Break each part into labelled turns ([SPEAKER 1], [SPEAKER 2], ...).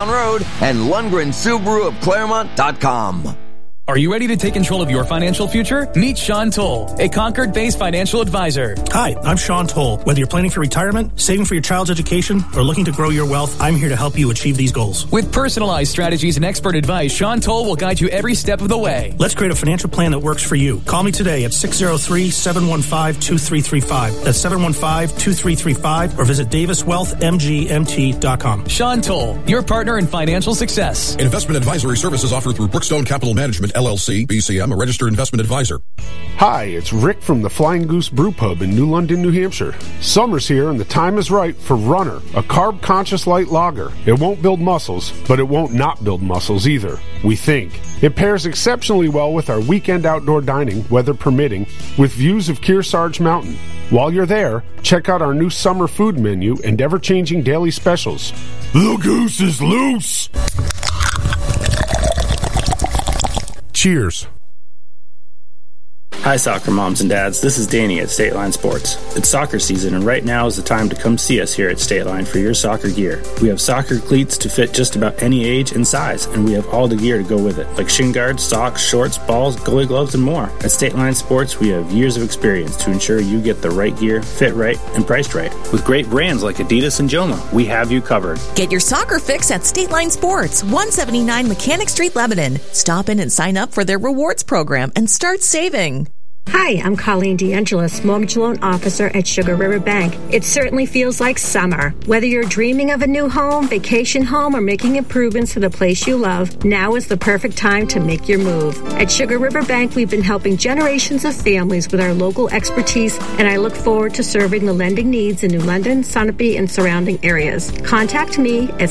[SPEAKER 1] Road and Lundgren Subaru of Claremont.com.
[SPEAKER 2] Are you ready to take control of your financial future? Meet Sean Toll, a Concord-based financial advisor.
[SPEAKER 3] Hi, I'm Sean Toll. Whether you're planning for retirement, saving for your child's education, or looking to grow your wealth, I'm here to help you achieve these goals.
[SPEAKER 2] With personalized strategies and expert advice, Sean Toll will guide you every step of the way.
[SPEAKER 3] Let's create a financial plan that works for you. Call me today at 603-715-2335. That's 715-2335, or visit daviswealthmgmt.com.
[SPEAKER 2] Sean Toll, your partner in financial success.
[SPEAKER 4] Investment advisory services offered through Brookstone Capital Management, LLC, BCM, a registered investment advisor.
[SPEAKER 5] Hi, it's Rick from the Flying Goose Brew Pub in New London, New Hampshire. Summer's here and the time is right for Runner, a carb-conscious light lager. It won't build muscles, but it won't not build muscles either, we think. It pairs exceptionally well with our weekend outdoor dining, weather permitting, with views of Kearsarge Mountain. While you're there, check out our new summer food menu and ever-changing daily specials. The goose is loose! Cheers.
[SPEAKER 6] Hi, soccer moms and dads. This is Danny at State Line Sports. It's soccer season, and right now is the time to come see us here at State Line for your soccer gear. We have soccer cleats to fit just about any age and size, and we have all the gear to go with it, like shin guards, socks, shorts, balls, goalie gloves, and more. At State Line Sports, we have years of experience to ensure you get the right gear, fit right, and priced right. With great brands like Adidas and Joma, we have you covered.
[SPEAKER 7] Get your soccer fix at State Line Sports, 179 Mechanic Street, Lebanon. Stop in and sign up for their rewards program and start saving.
[SPEAKER 8] Hi, I'm Colleen DeAngelis, Mortgage Loan Officer at Sugar River Bank. It certainly feels like summer. Whether you're dreaming of a new home, vacation home, or making improvements to the place you love, now is the perfect time to make your move. At Sugar River Bank, we've been helping generations of families with our local expertise, and I look forward to serving the lending needs in New London, Sunapee, and surrounding areas. Contact me at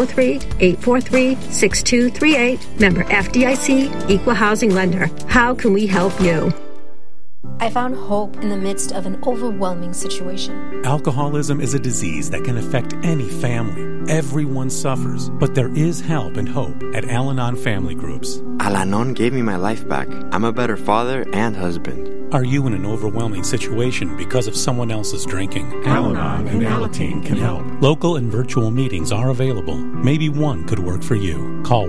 [SPEAKER 8] 603-843-6238, member FDIC, Equal Housing Lender. How can we help you?
[SPEAKER 9] I found hope in the midst of an overwhelming situation.
[SPEAKER 10] Alcoholism is a disease that can affect any family. Everyone suffers, but there is help and hope at Al-Anon Family Groups.
[SPEAKER 11] Al-Anon gave me my life back. I'm a better father and husband.
[SPEAKER 10] Are you in an overwhelming situation because of someone else's drinking?
[SPEAKER 12] Al-Anon and Alateen can help.
[SPEAKER 10] Local and virtual meetings are available. Maybe one could work for you. Call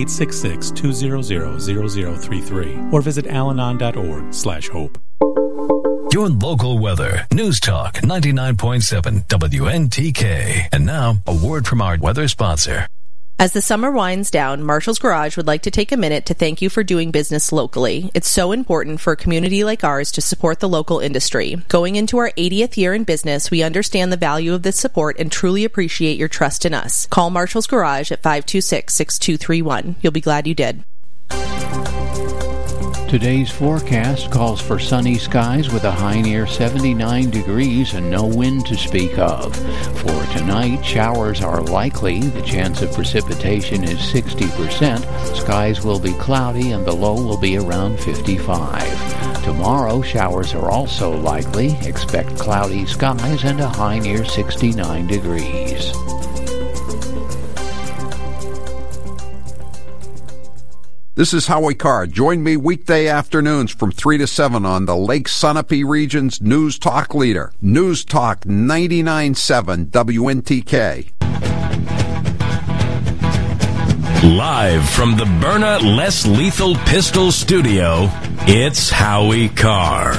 [SPEAKER 10] 1-866-200-0033 or visit alanon.org/hope.
[SPEAKER 13] Your local weather. News Talk 99.7 WNTK. And now, a word from our weather sponsor.
[SPEAKER 14] As the summer winds down, Marshall's Garage would like to take a minute to thank you for doing business locally. It's so important for a community like ours to support the local industry. Going into our 80th year in business, we understand the value of this support and truly appreciate your trust in us. Call Marshall's Garage at 526-6231. You'll be glad you did.
[SPEAKER 15] Today's forecast calls for sunny skies with a high near 79 degrees and no wind to speak of. For tonight, showers are likely. The chance of precipitation is 60%. Skies will be cloudy and the low will be around 55. Tomorrow, showers are also likely. Expect cloudy skies and a high near 69 degrees.
[SPEAKER 16] This is Howie Carr. Join me weekday afternoons from 3 to 7 on the Lake Sunapee region's News Talk leader. News Talk 99.7 WNTK.
[SPEAKER 17] Live from the Byrna Less Lethal Pistol Studio, it's Howie Carr.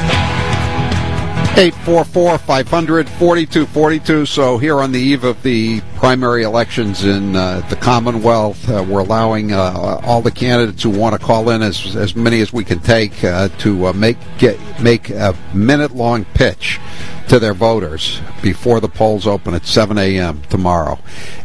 [SPEAKER 16] 844-500-4242. So here on the eve of the primary elections in the Commonwealth, we're allowing all the candidates who want to call in, as many as we can take, to make a minute-long pitch to their voters before the polls open at 7 a.m. tomorrow.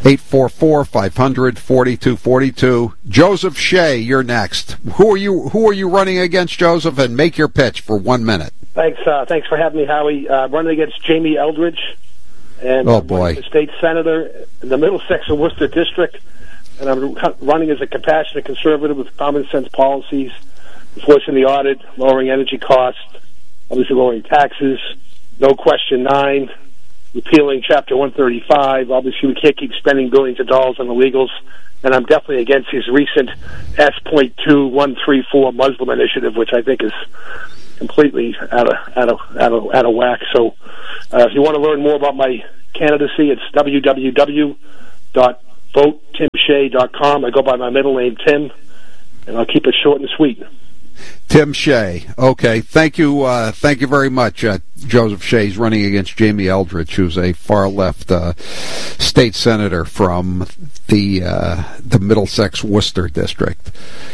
[SPEAKER 16] 844-500-4242. Joseph Shea, you're next. Who are you running against, Joseph? And make your pitch for 1 minute.
[SPEAKER 18] Thanks for having me, Howie. Running against Jamie Eldridge, and
[SPEAKER 16] oh boy,
[SPEAKER 18] the state senator in the Middlesex and Worcester district. And I'm running as a compassionate conservative with common sense policies, enforcing the audit, lowering energy costs, obviously lowering taxes, no question 9, repealing Chapter 135. Obviously, we can't keep spending billions of dollars on illegals. And I'm definitely against his recent S.2134 Muslim initiative, which I think is completely out of whack. So if you want to learn more about my candidacy, it's www.joseph VoteTimShea.com. I go by my middle name, Tim, and I'll keep it short and sweet.
[SPEAKER 16] Tim Shea. Okay, thank you very much. Joseph Shea is running against Jamie Eldridge, who's a far-left state senator from the Middlesex Worcester district.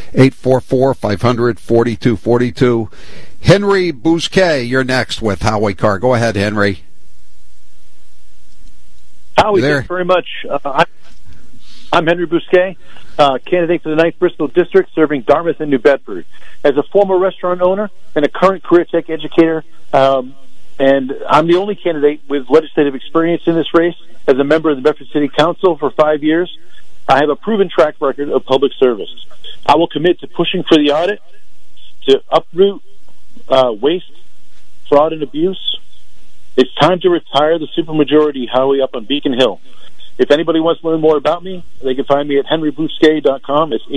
[SPEAKER 16] 844-500-4242. Henry Bousquet, you're next with Howie Carr. Go ahead, Henry.
[SPEAKER 19] Howie, thanks very much. I'm Henry Bousquet, candidate for the 9th Bristol District, serving Dartmouth and New Bedford. As a former restaurant owner and a current career tech educator, and I'm the only candidate with legislative experience in this race. As a member of the Bedford City Council for 5 years, I have a proven track record of public service. I will commit to pushing for the audit, to uproot waste, fraud, and abuse. It's time to retire the supermajority, Howie, up on Beacon Hill. If anybody wants to learn more about me, they can find me at henrybousquet.com. It's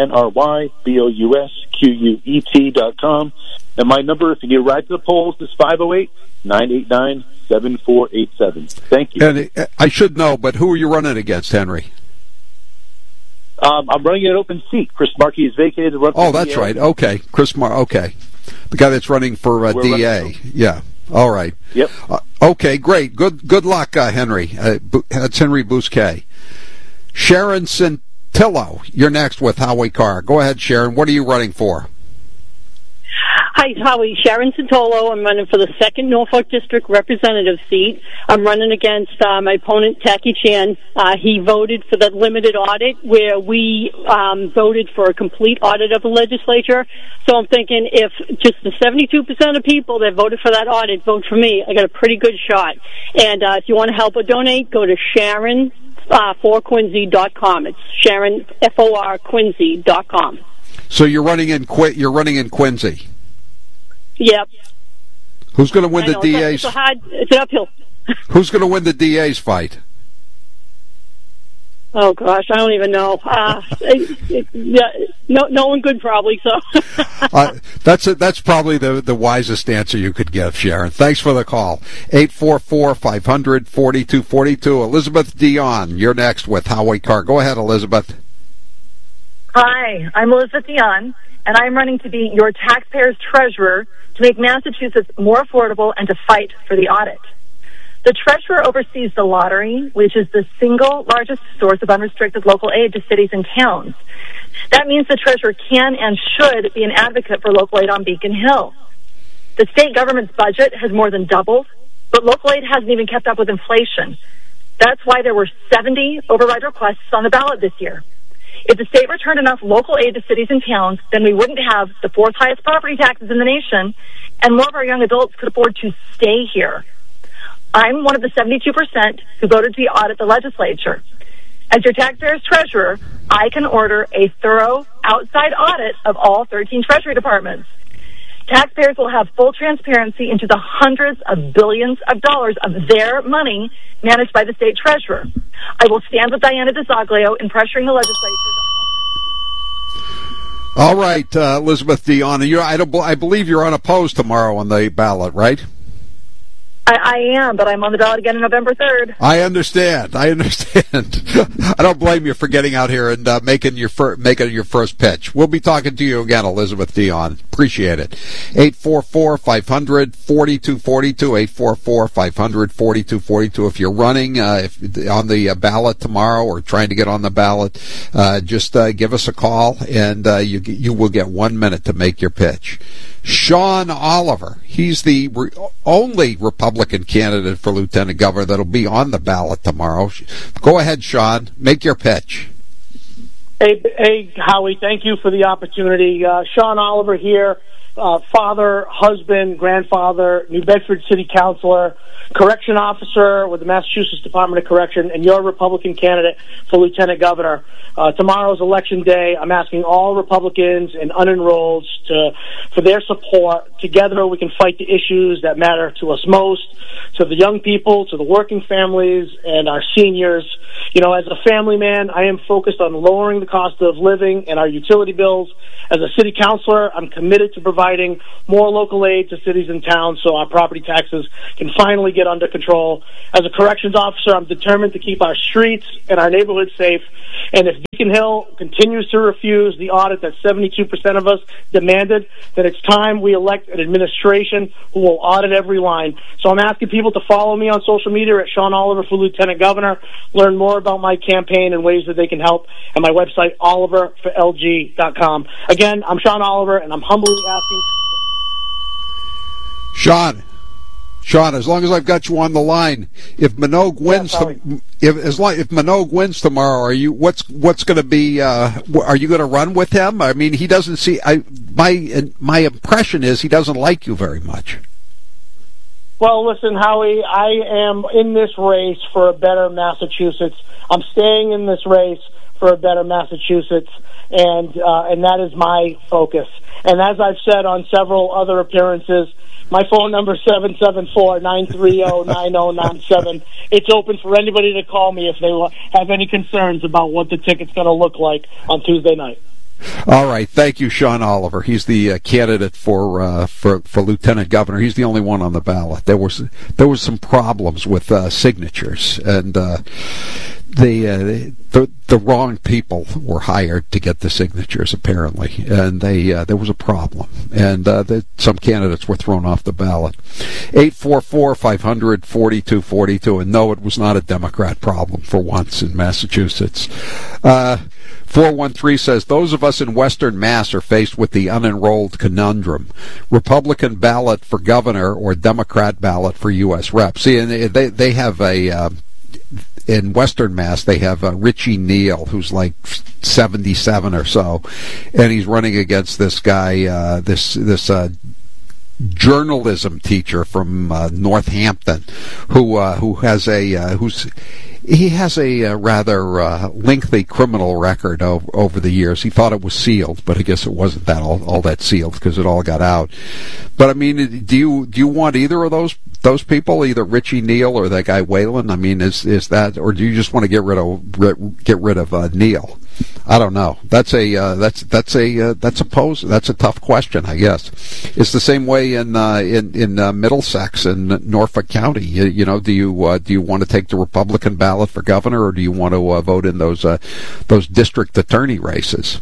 [SPEAKER 19] HenryBousquet.com. And my number, if you need a ride to the polls, is 508-989-7487. Thank you.
[SPEAKER 16] And I should know, but who are you running against, Henry?
[SPEAKER 19] I'm running an open seat. Chris Markey is vacated to run for
[SPEAKER 16] that's
[SPEAKER 19] DA.
[SPEAKER 16] right. Okay. Okay. The guy that's running for DA. Yeah. All right.
[SPEAKER 19] Yep.
[SPEAKER 16] Okay, great. Good luck, Henry. That's Henry Bousquet. Sharon Centillo, you're next with Howie Carr. Go ahead, Sharon. What are you running for?
[SPEAKER 20] Hi, Howie. Sharon Centillo. I'm running for the 2nd Norfolk District representative seat. I'm running against my opponent, Tacky Chan. He voted for the limited audit, where we voted for a complete audit of the legislature. So I'm thinking if just the 72% of people that voted for that audit vote for me, I got a pretty good shot. And if you want to help or donate, go to Sharon4Quincy.com. It's Sharon, F-O-R, Quincy.com.
[SPEAKER 16] So you're running in Quincy.
[SPEAKER 20] Yep.
[SPEAKER 16] Who's going to win the DA's?
[SPEAKER 20] It's an uphill.
[SPEAKER 16] Who's going to win the DA's fight?
[SPEAKER 20] Oh gosh, I don't even know. No one good probably. So
[SPEAKER 16] that's probably the wisest answer you could give, Sharon. Thanks for the call. 844-500-4242. Elizabeth Dion, you're next with Howie Carr. Go ahead, Elizabeth.
[SPEAKER 21] Hi, I'm Elizabeth Dion, and I'm running to be your taxpayers' treasurer to make Massachusetts more affordable and to fight for the audit. The treasurer oversees the lottery, which is the single largest source of unrestricted local aid to cities and towns. That means the treasurer can and should be an advocate for local aid on Beacon Hill. The state government's budget has more than doubled, but local aid hasn't even kept up with inflation. That's why there were 70 override requests on the ballot this year. If the state returned enough local aid to cities and towns, then we wouldn't have the 4th highest property taxes in the nation, and more of our young adults could afford to stay here. I'm one of the 72% who voted to audit the legislature. As your taxpayers' treasurer, I can order a thorough outside audit of all 13 Treasury departments. Taxpayers will have full transparency into the hundreds of billions of dollars of their money managed by the state treasurer. I will stand with Diana DeZoglio in pressuring the legislature.
[SPEAKER 16] All right, Elizabeth Dion, I believe you're unopposed tomorrow on the ballot, right?
[SPEAKER 21] I am, but I'm on the ballot again on November 3rd.
[SPEAKER 16] I understand. I don't blame you for getting out here and making your first pitch. We'll be talking to you again, Elizabeth Dion. Appreciate it. 844-500-4242. 844-500-4242. If you're running on the ballot tomorrow or trying to get on the ballot, just give us a call, and you will get 1 minute to make your pitch. Sean Oliver, he's the only Republican candidate for lieutenant governor that'll be on the ballot tomorrow. Go ahead, Sean. Make your pitch.
[SPEAKER 22] Hey, Howie, thank you for the opportunity. Sean Oliver here, father, husband, grandfather, New Bedford City Councilor, correction officer with the Massachusetts Department of Correction, and your Republican candidate for lieutenant governor. Tomorrow's election day. I'm asking all Republicans and unenrolled for their support. Together we can fight the issues that matter to us most, to the young people, to the working families, and our seniors. You know, as a family man, I am focused on lowering the cost of living and our utility bills. As a city councilor, I'm committed to provide providing more local aid to cities and towns so our property taxes can finally get under control. As a corrections officer, I'm determined to keep our streets and our neighborhoods safe. And if Beacon Hill continues to refuse the audit that 72% of us demanded, then it's time we elect an administration who will audit every line. So I'm asking people to follow me on social media at Sean Oliver for Lieutenant Governor, learn more about my campaign and ways that they can help, and my website, oliverforlg.com. Again, I'm Sean Oliver, and I'm humbly asking...
[SPEAKER 16] Sean, as long as I've got you on the line, if Minogue wins, if Minogue wins tomorrow, what's going to be? Are you going to run with him? I mean, he doesn't see. My impression is he doesn't like you very much.
[SPEAKER 22] Well, listen, Howie, I am in this race for a better Massachusetts. I'm staying in this race for a better Massachusetts, and that is my focus. And as I've said on several other appearances, my phone number is 774-930-9097. It's open for anybody to call me if they have any concerns about what the ticket's going to look like on Tuesday night.
[SPEAKER 16] All right, thank you, Sean Oliver. He's the candidate for lieutenant governor. He's the only one on the ballot. There was some problems with signatures, and the wrong people were hired to get the signatures, apparently, and there was a problem, and some candidates were thrown off the ballot. 844-500-4242, and no, it was not a Democrat problem for once in Massachusetts. 413 says, those of us in Western Mass are faced with the unenrolled conundrum. Republican ballot for governor or Democrat ballot for U.S. rep. See, and they have in Western Mass, they have Richie Neal, who's like 77 or so, and he's running against this guy, this journalism teacher from Northampton, who has a rather lengthy criminal record over the years. He thought it was sealed, but I guess it wasn't all that sealed because it all got out. But I mean, do you want either of those people, either Richie Neal or that guy Whalen? I mean, is that, or do you just want to get rid of Neal? I don't know. That's a tough question, I guess. It's the same way in Middlesex and Norfolk County. You know, do you want to take the Republican ballot for governor, or do you want to vote in those district attorney races?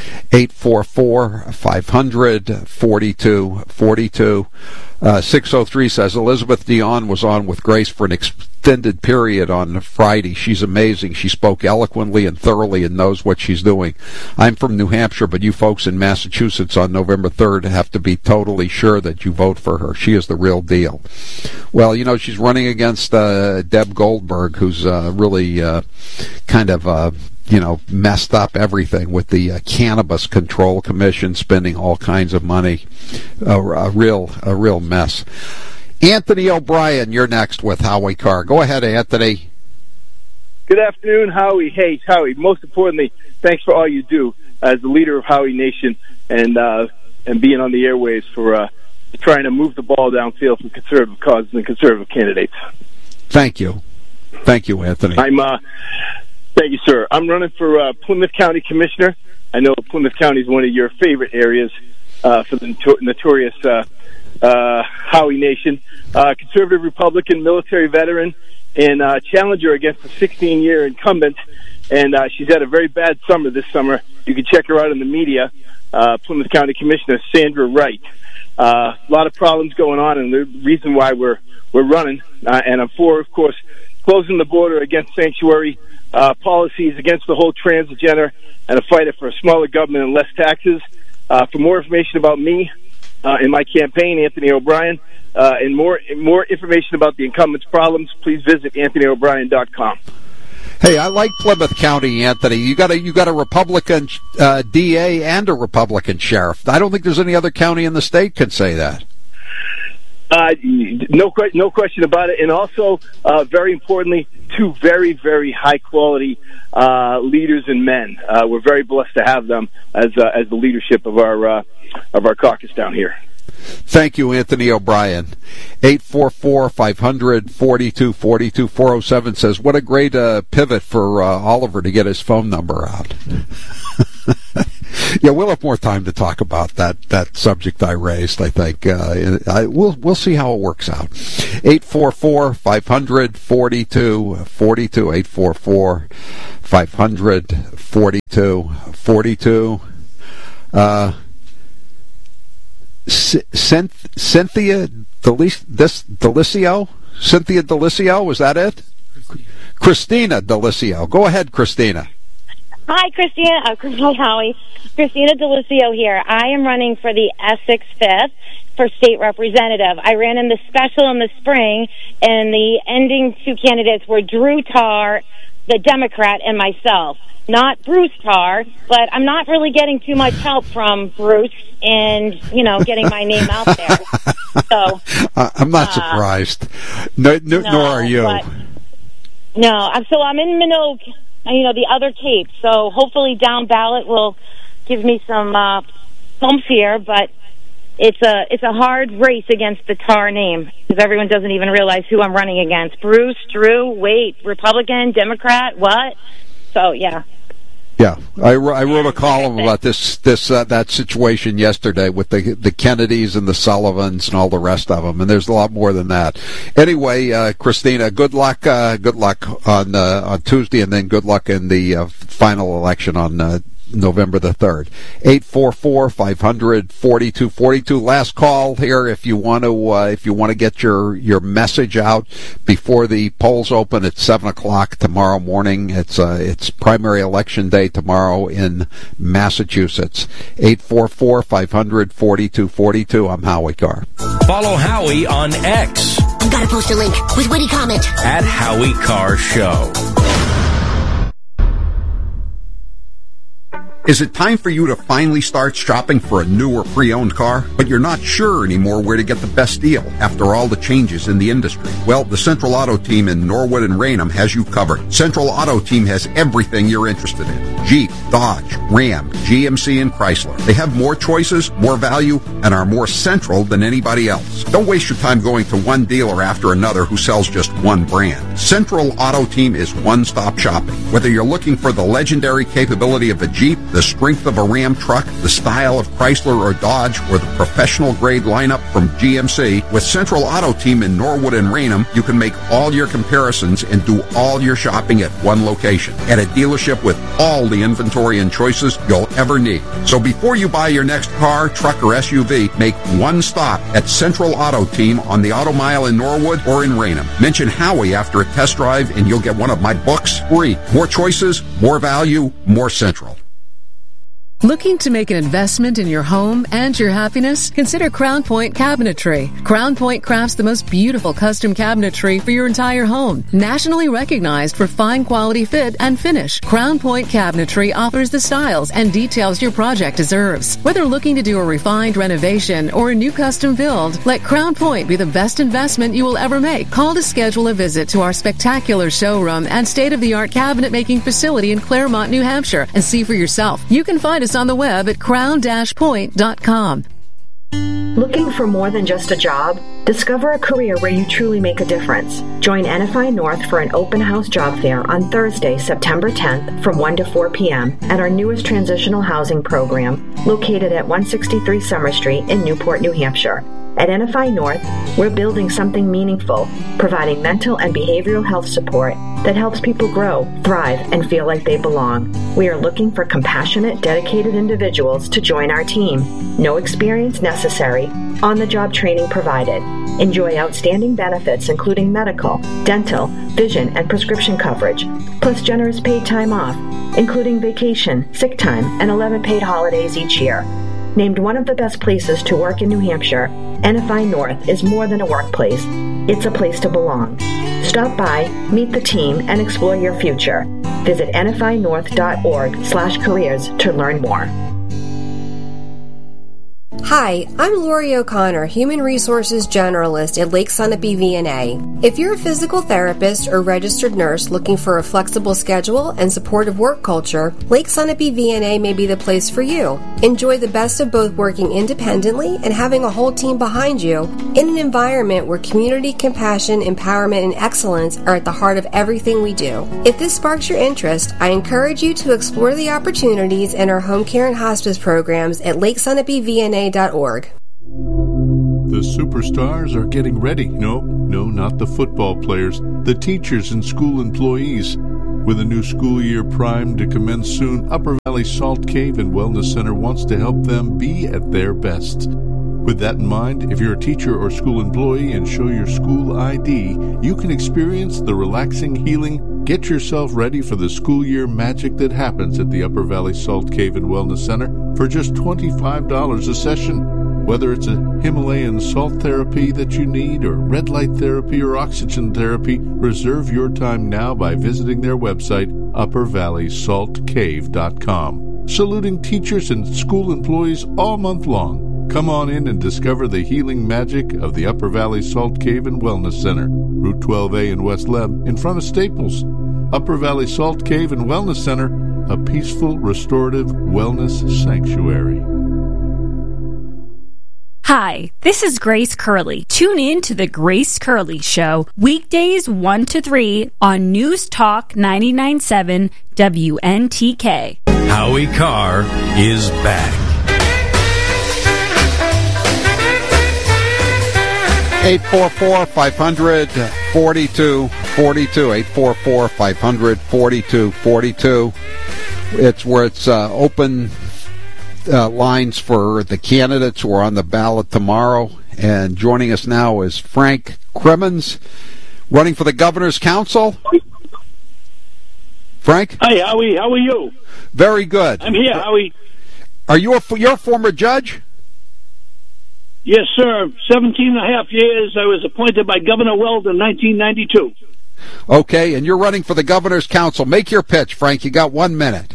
[SPEAKER 16] 844-500-4242. 603 says, Elizabeth Dion was on with Grace for an extended period on Friday. She's amazing. She spoke eloquently and thoroughly and knows what she's doing. I'm from New Hampshire, but you folks in Massachusetts on November 3rd have to be totally sure that you vote for her. She is the real deal. Well, you know, she's running against Deb Goldberg, who's really kind of messed up everything with the Cannabis Control Commission spending all kinds of money. A real mess. Anthony O'Brien, you're next with Howie Carr. Go ahead, Anthony.
[SPEAKER 1] Good afternoon, Howie. Hey, Howie, most importantly, thanks for all you do as the leader of Howie Nation and being on the airwaves for trying to move the ball downfield for conservative causes and conservative candidates.
[SPEAKER 16] Thank you. Thank you, Anthony.
[SPEAKER 1] Thank you, sir. I'm running for Plymouth County Commissioner. I know Plymouth County is one of your favorite areas for the notorious Howie Nation. Conservative Republican, military veteran, and challenger against a 16-year incumbent. And she's had a very bad summer this summer. You can check her out in the media. Plymouth County Commissioner Sandra Wright. A lot of problems going on, and the reason why we're running. And I'm for, of course, closing the border against sanctuary policies, against the whole trans agenda, and a fighter for a smaller government and less taxes. For more information about me and my campaign, Anthony O'Brien, and more information about the incumbent's problems, please visit AnthonyO'Brien.com.
[SPEAKER 16] Hey, I like Plymouth County, Anthony. You got a Republican DA and a Republican sheriff. I don't think there's any other county in the state can say that.
[SPEAKER 1] No question about it. And also, very importantly, two very, very high quality leaders and men. We're very blessed to have them as the leadership of our caucus down here.
[SPEAKER 16] Thank you, Anthony O'Brien. 844-500-4242. 407 says, what a great pivot for Oliver to get his phone number out. Yeah, we'll have more time to talk about that subject I raised, I think. We'll see how it works out. 844-500-4242, 844-500-4242. Cynthia Delicio? Cynthia Delicio, is that it? Christina Delicio. Go ahead, Christina.
[SPEAKER 2] Hi, Christina. Hi, Howie. Christina Delicio here. I am running for the Essex 5th for state representative. I ran in the special in the spring, and the ending two candidates were Drew Tarr, the Democrat, and myself. Not Bruce Tarr, but I'm not really getting too much help from Bruce in, getting my name out there. So
[SPEAKER 16] I'm not surprised. Nor are you.
[SPEAKER 2] So I'm in Minogue, the other Cape. So hopefully down ballot will give me some bumps here, but it's a hard race against the Tarr name because everyone doesn't even realize who I'm running against. Bruce, Drew, wait, Republican, Democrat, what? So yeah.
[SPEAKER 16] Yeah, I wrote a column about that situation yesterday with the Kennedys and the Sullivans and all the rest of them, and there's a lot more than that. Anyway, Christina, good luck on Tuesday, and then good luck in the final election on November the 3rd. 844-500-4242. Last call here if you want to get your message out before the polls open at 7:00 tomorrow morning. It's primary election day tomorrow in Massachusetts. 844-500-4242. I'm Howie Carr.
[SPEAKER 17] Follow Howie on X.
[SPEAKER 3] You gotta post a link with witty comment.
[SPEAKER 17] At Howie Carr Show.
[SPEAKER 23] Is it time for you to finally start shopping for a new or pre-owned car, but you're not sure anymore where to get the best deal after all the changes in the industry? Well, the Central Auto Team in Norwood and Raynham has you covered. Central Auto Team has everything you're interested in. Jeep, Dodge, Ram, GMC, and Chrysler. They have more choices, more value, and are more central than anybody else. Don't waste your time going to one dealer after another who sells just one brand. Central Auto Team is one-stop shopping. Whether you're looking for the legendary capability of a Jeep, the strength of a Ram truck, the style of Chrysler or Dodge, or the professional-grade lineup from GMC, with Central Auto Team in Norwood and Raynham, you can make all your comparisons and do all your shopping at one location, at a dealership with all the inventory and choices you'll ever need. So before you buy your next car, truck, or SUV, make one stop at Central Auto Team on the Auto Mile in Norwood or in Raynham. Mention Howie after a test drive and you'll get one of my books free. More choices, more value, more Central.
[SPEAKER 24] Looking to make an investment in your home and your happiness? Consider Crown Point Cabinetry. Crown Point crafts the most beautiful custom cabinetry for your entire home. Nationally recognized for fine quality fit and finish, Crown Point Cabinetry offers the styles and details your project deserves. Whether looking to do a refined renovation or a new custom build, let Crown Point be the best investment you will ever make. Call to schedule a visit to our spectacular showroom and state-of-the-art cabinet making facility in Claremont, New Hampshire, and see for yourself. You can find us on the web at crown-point.com.
[SPEAKER 25] Looking for more than just a job? Discover a career where you truly make a difference. Join NFI North for an open house job fair on Thursday, September 10th from 1 to 4 p.m. at our newest transitional housing program located at 163 Summer Street in Newport, New Hampshire. At NFI North, we're building something meaningful, providing mental and behavioral health support that helps people grow, thrive, and feel like they belong. We are looking for compassionate, dedicated individuals to join our team. No experience necessary, on-the-job training provided. Enjoy outstanding benefits including medical, dental, vision, and prescription coverage, plus generous paid time off, including vacation, sick time, and 11 paid holidays each year. Named one of the best places to work in New Hampshire, NFI North is more than a workplace. It's a place to belong. Stop by, meet the team, and explore your future. Visit nfinorth.org/careers to learn more.
[SPEAKER 4] Hi, I'm Lori O'Connor, Human Resources Generalist at Lake Sunapee VNA. If you're a physical therapist or registered nurse looking for a flexible schedule and supportive work culture, Lake Sunapee VNA may be the place for you. Enjoy the best of both working independently and having a whole team behind you in an environment where community, compassion, empowerment, and excellence are at the heart of everything we do. If this sparks your interest, I encourage you to explore the opportunities in our home care and hospice programs at lakesunapeevna.org.
[SPEAKER 5] The superstars are getting ready. No, not the football players. The teachers and school employees. With a new school year primed to commence soon, Upper Valley Salt Cave and Wellness Center wants to help them be at their best. With that in mind, if you're a teacher or school employee and show your school ID, you can experience the relaxing healing. Get yourself ready for the school year magic that happens at the Upper Valley Salt Cave and Wellness Center for just $25 a session. Whether it's a Himalayan salt therapy that you need or red light therapy or oxygen therapy, reserve your time now by visiting their website, uppervalleysaltcave.com. Saluting teachers and school employees all month long. Come on in and discover the healing magic of the Upper Valley Salt Cave and Wellness Center, Route 12A in West Leb, in front of Staples. Upper Valley Salt Cave and Wellness Center, a peaceful, restorative wellness sanctuary.
[SPEAKER 6] Hi, this is Grace Curley. Tune in to The Grace Curley Show, weekdays 1 to 3 on News Talk 99.7 WNTK.
[SPEAKER 17] Howie Carr is back.
[SPEAKER 16] 844-500-4242. 844-500-4242. It's where it's open lines for the candidates who are on the ballot tomorrow. And joining us now is Frank Crimmins, running for the Governor's Council. Frank?
[SPEAKER 7] Hi, Howie. How are you?
[SPEAKER 16] Very good.
[SPEAKER 7] I'm here, Howie.
[SPEAKER 16] Are you you're a former judge?
[SPEAKER 7] Yes, sir. 17 and a half years. I was appointed by Governor Weld in 1992.
[SPEAKER 16] Okay, and you're running for the Governor's Council. Make your pitch, Frank. You got 1 minute.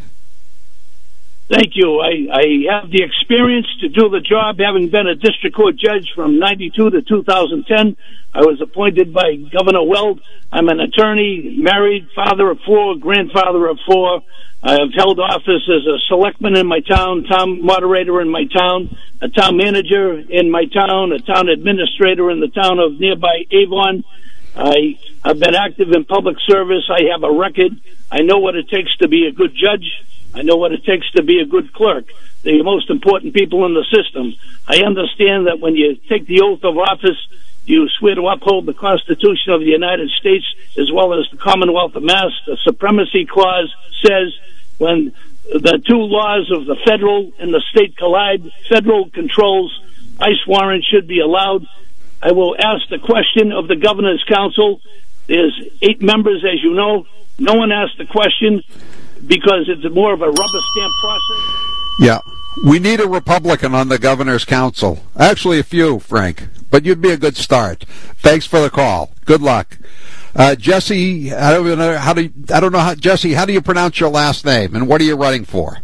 [SPEAKER 7] Thank you. I have the experience to do the job, having been a district court judge from 92 to 2010. I was appointed by Governor Weld. I'm an attorney, married, father of 4, grandfather of 4. I have held office as a selectman in my town, town moderator in my town, a town manager in my town, a town administrator in the town of nearby Avon. I have been active in public service. I have a record. I know what it takes to be a good judge. I know what it takes to be a good clerk. They're the most important people in the system. I understand that when you take the oath of office, you swear to uphold the Constitution of the United States as well as the Commonwealth of Mass. The Supremacy Clause says when the two laws of the federal and the state collide, federal controls ICE warrants should be allowed. I will ask the question of the Governor's Council. There's 8 members, as you know. No one asked the question because it's more of a rubber stamp process.
[SPEAKER 16] Yeah. We need a Republican on the Governor's Council. Actually, a few, Frank. But you'd be a good start. Thanks for the call. Good luck. Jesse, I don't know, Jesse, how do you pronounce your last name, and what are you running for?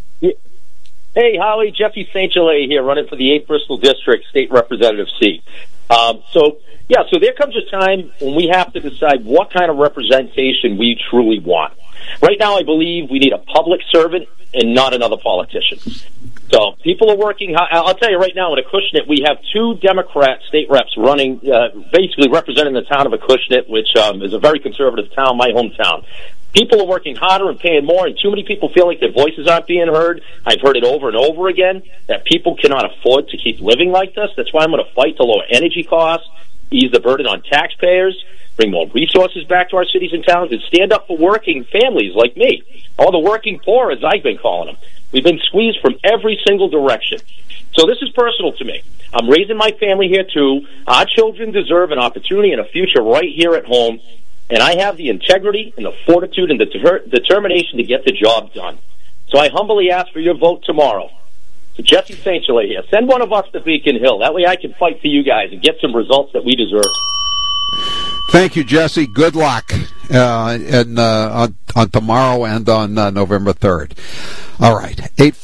[SPEAKER 8] Hey, Howie, Jeffy St. Gelais here, running for the 8th Bristol District State Representative seat. So there comes a time when we have to decide what kind of representation we truly want. Right now, I believe we need a public servant and not another politician. So people are working. I'll tell you right now, in Acushnet, we have 2 Democrat state reps running, basically representing the town of Acushnet, which is a very conservative town, my hometown. People are working harder and paying more, and too many people feel like their voices aren't being heard. I've heard it over and over again, that people cannot afford to keep living like this. That's why I'm going to fight to lower energy costs, ease the burden on taxpayers, bring more resources back to our cities and towns, and stand up for working families like me, or the working poor, as I've been calling them. We've been squeezed from every single direction. So this is personal to me. I'm raising my family here, too. Our children deserve an opportunity and a future right here at home, and I have the integrity and the fortitude and the determination to get the job done. So I humbly ask for your vote tomorrow. So Jesse St. Gelais here. Send one of us to Beacon Hill. That way I can fight for you guys and get some results that we deserve.
[SPEAKER 16] Thank you, Jesse. Good luck. and on tomorrow and on November 3rd. All right,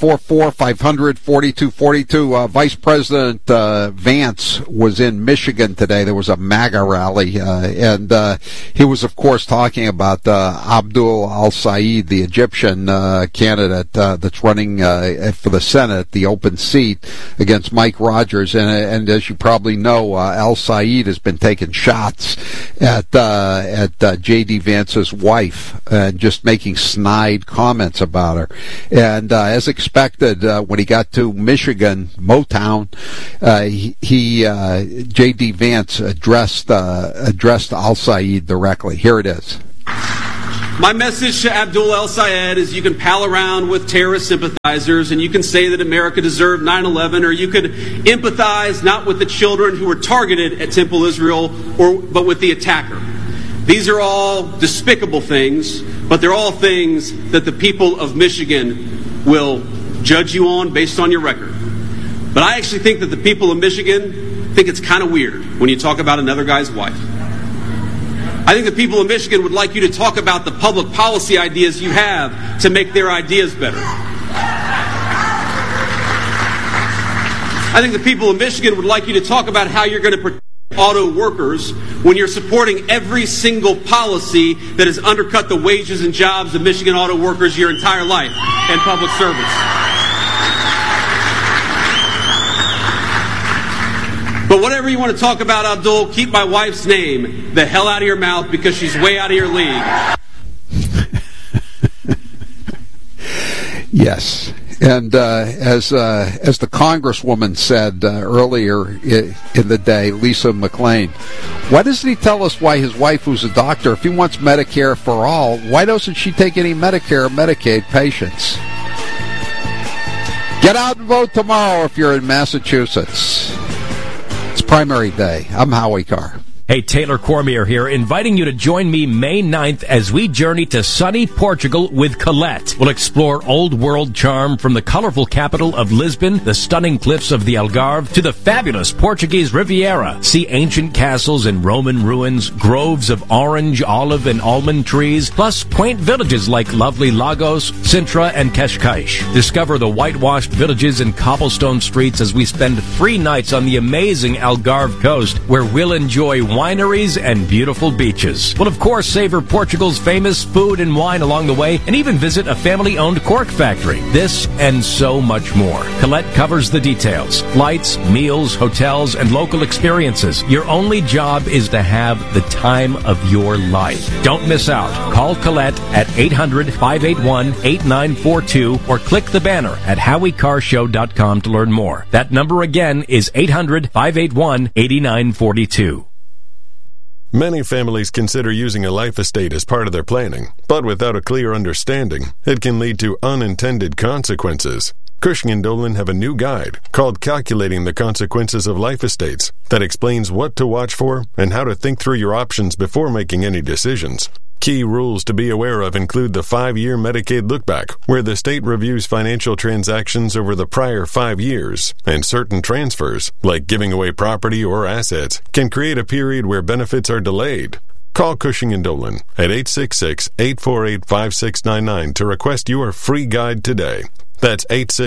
[SPEAKER 16] 844-500-4242. Vice President Vance was in Michigan today. There was a MAGA rally, and he was, of course, talking about Abdul al-Sayed, the Egyptian candidate that's running for the Senate, the open seat, against Mike Rogers. And as you probably know, al-Sayed has been taking shots at J.D. Vance's wife and just making snide comments about her. And as expected, when he got to Michigan, Motown, J.D. Vance addressed al-Sayed directly. Here it is.
[SPEAKER 9] My message to Abdul al-Sayed is you can pal around with terrorist sympathizers and you can say that America deserved 9/11, or you could empathize not with the children who were targeted at Temple Israel, but with the attacker. These are all despicable things, but they're all things that the people of Michigan will judge you on based on your record. But I actually think that the people of Michigan think it's kind of weird when you talk about another guy's wife. I think the people of Michigan would like you to talk about the public policy ideas you have to make their ideas better. I think the people of Michigan would like you to talk about how you're going to protect auto workers when you're supporting every single policy that has undercut the wages and jobs of Michigan auto workers your entire life in public service. But whatever you want to talk about, Abdul, keep my wife's name the hell out of your mouth, because she's way out of your league.
[SPEAKER 16] Yes. And as the Congresswoman said earlier in the day, Lisa McLean, why doesn't he tell us why his wife, who's a doctor, if he wants Medicare for all, why doesn't she take any Medicare or Medicaid patients? Get out and vote tomorrow if you're in Massachusetts. It's primary day. I'm Howie Carr.
[SPEAKER 17] Hey, Taylor Cormier here, inviting you to join me May 9th as we journey to sunny Portugal with Colette. We'll explore old world charm from the colorful capital of Lisbon, the stunning cliffs of the Algarve, to the fabulous Portuguese Riviera. See ancient castles and Roman ruins, groves of orange, olive, and almond trees, plus quaint villages like lovely Lagos, Sintra, and Cascais. Discover the whitewashed villages and cobblestone streets as we spend 3 nights on the amazing Algarve coast, where we'll enjoy wineries and beautiful beaches. We'll, of course, savor Portugal's famous food and wine along the way, and even visit a family-owned cork factory. This and so much more. Colette covers the details. Flights, meals, hotels, and local experiences. Your only job is to have the time of your life. Don't miss out. Call Colette at 800-581-8942 or click the banner at HowieCarShow.com to learn more. That number again is 800-581-8942.
[SPEAKER 10] Many families consider using a life estate as part of their planning, but without a clear understanding, it can lead to unintended consequences. Cushing & Dolan have a new guide called Calculating the Consequences of Life Estates that explains what to watch for and how to think through your options before making any decisions. Key rules to be aware of include the 5-year Medicaid lookback, where the state reviews financial transactions over the prior 5 years, and certain transfers, like giving away property or assets, can create a period where benefits are delayed. Call Cushing & Dolan at 866-848-5699 to request your free guide today. That's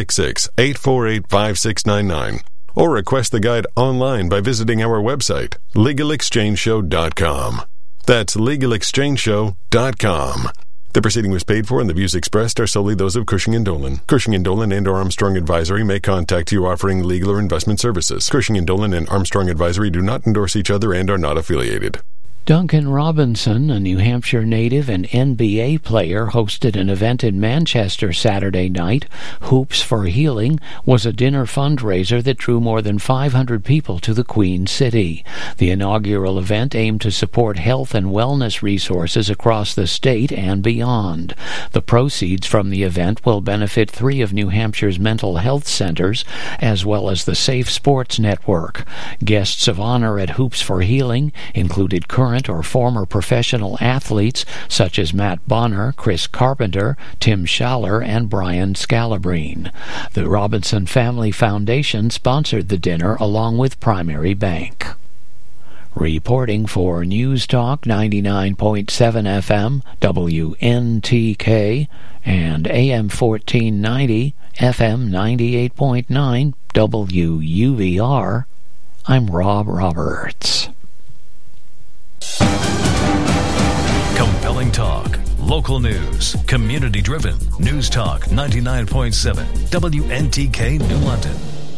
[SPEAKER 10] 866-848-5699. Or request the guide online by visiting our website, LegalExchangeShow.com. That's LegalExchangeShow.com. The proceeding was paid for, and the views expressed are solely those of Cushing & Dolan. Cushing & Dolan and or Armstrong Advisory may contact you offering legal or investment services. Cushing & Dolan and Armstrong Advisory do not endorse each other and are not affiliated.
[SPEAKER 15] Duncan Robinson, a New Hampshire native and NBA player, hosted an event in Manchester Saturday night. Hoops for Healing was a dinner fundraiser that drew more than 500 people to the Queen City. The inaugural event aimed to support health and wellness resources across the state and beyond. The proceeds from the event will benefit 3 of New Hampshire's mental health centers, as well as the Safe Sports Network. Guests of honor at Hoops for Healing included current or former professional athletes such as Matt Bonner, Chris Carpenter, Tim Schaller, and Brian Scalabrine. The Robinson Family Foundation sponsored the dinner along with Primary Bank. Reporting for News Talk 99.7 FM, WNTK, and AM 1490, FM 98.9, WUVR, I'm Rob Roberts.
[SPEAKER 11] Compelling talk, local news, community-driven. News Talk 99.7, WNTK, New London.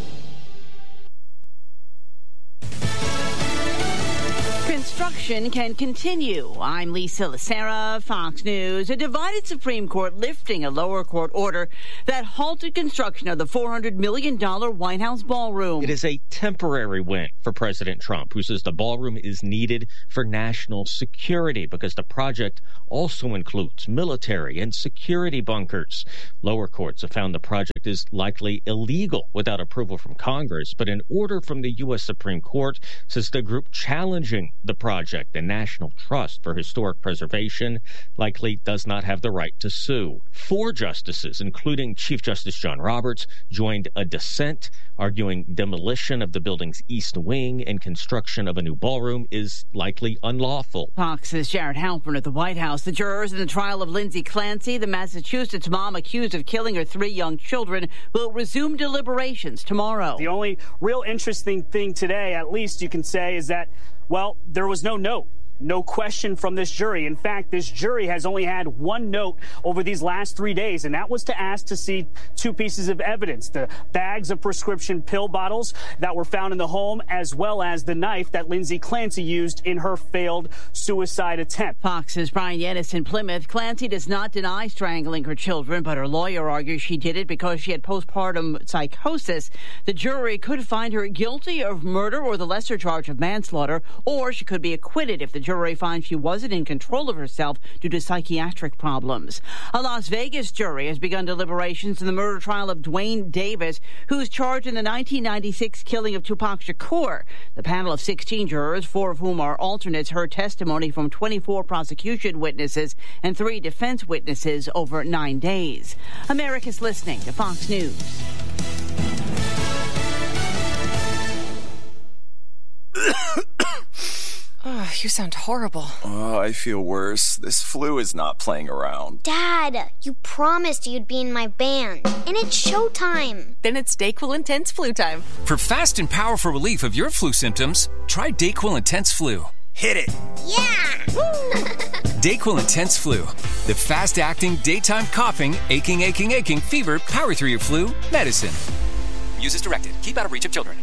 [SPEAKER 12] Construction can continue. I'm Lisa Lacera, Fox News. A divided Supreme Court lifting a lower court order that halted construction of the $400 million White House ballroom.
[SPEAKER 13] It is a temporary win for President Trump, who says the ballroom is needed for national security because the project also includes military and security bunkers. Lower courts have found the project is likely illegal without approval from Congress, but an order from the U.S. Supreme Court says the group challenging the project, the National Trust for Historic Preservation, likely does not have the right to sue. 4 justices, including Chief Justice John Roberts, joined a dissent, arguing demolition of the building's east wing and construction of a new ballroom is likely unlawful.
[SPEAKER 12] Fox's Jared Halpern at the White House. The jurors in the trial of Lindsay Clancy, the Massachusetts mom accused of killing her 3 young children, will resume deliberations tomorrow.
[SPEAKER 14] The only real interesting thing today, at least you can say, is that, well, there was no note. No question from this jury. In fact, this jury has only had 1 note over these last 3 days, and that was to ask to see 2 pieces of evidence: the bags of prescription pill bottles that were found in the home, as well as the knife that Lindsay Clancy used in her failed suicide attempt.
[SPEAKER 12] Fox's Brian Yennis in Plymouth. Clancy does not deny strangling her children, but her lawyer argues she did it because she had postpartum psychosis. The jury could find her guilty of murder or the lesser charge of manslaughter, or she could be acquitted if the jury finds she wasn't in control of herself due to psychiatric problems. A Las Vegas jury has begun deliberations in the murder trial of Dwayne Davis, who's charged in the 1996 killing of Tupac Shakur. The panel of 16 jurors, 4 of whom are alternates, heard testimony from 24 prosecution witnesses and 3 defense witnesses over 9 days. America's listening to Fox News.
[SPEAKER 18] Oh, you sound horrible.
[SPEAKER 26] Oh, I feel worse. This flu is not playing around.
[SPEAKER 3] Dad, you promised you'd be in my band, and it's showtime.
[SPEAKER 18] Then it's DayQuil Intense Flu time.
[SPEAKER 27] For fast and powerful relief of your flu symptoms, try DayQuil Intense Flu. Hit it!
[SPEAKER 3] Yeah!
[SPEAKER 27] DayQuil Intense Flu. The fast-acting, daytime coughing, aching, fever, power through your flu medicine. Use as directed. Keep out of reach of children.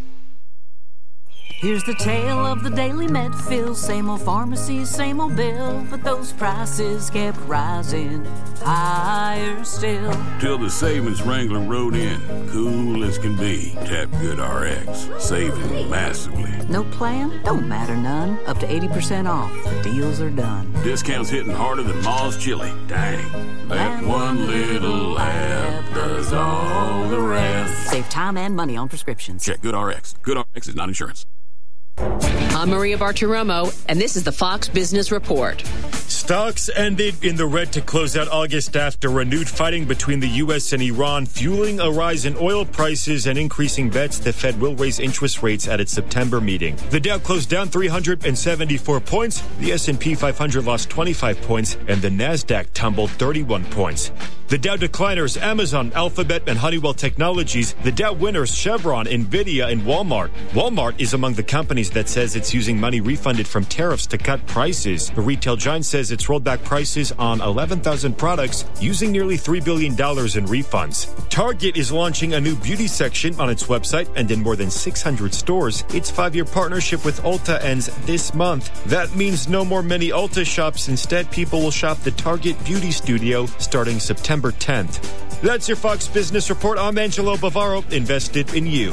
[SPEAKER 28] Here's the tale of the daily Medfill. Same old pharmacies, same old bill, but those prices kept rising higher still.
[SPEAKER 29] Till the savings wrangler rode in, cool as can be. Tap GoodRx, saving massively.
[SPEAKER 28] No plan? Don't matter none. Up to 80% off. The deals are done.
[SPEAKER 29] Discounts hitting harder than Ma's chili. Dang. That one little app does all the rest.
[SPEAKER 28] Save time and money on prescriptions.
[SPEAKER 29] Check GoodRx. GoodRx is not insurance.
[SPEAKER 30] I'm Maria Bartiromo, and this is the Fox Business Report.
[SPEAKER 31] Stocks ended in the red to close out August after renewed fighting between the U.S. and Iran, fueling a rise in oil prices and increasing bets the Fed will raise interest rates at its September meeting. The Dow closed down 374 points, the S&P 500 lost 25 points, and the Nasdaq tumbled 31 points. The Dow decliners, Amazon, Alphabet, and Honeywell Technologies. The Dow winners, Chevron, Nvidia, and Walmart. Walmart is among the companies that says it's using money refunded from tariffs to cut prices. The retail giant says it's rolled back prices on 11,000 products using nearly $3 billion in refunds. Target is launching a new beauty section on its website and in more than 600 stores. Its 5-year partnership with Ulta ends this month. That means no more mini Ulta shops. Instead, people will shop the Target Beauty Studio starting September 10th. That's your Fox Business Report. I'm Angelo Bavaro, invested in you.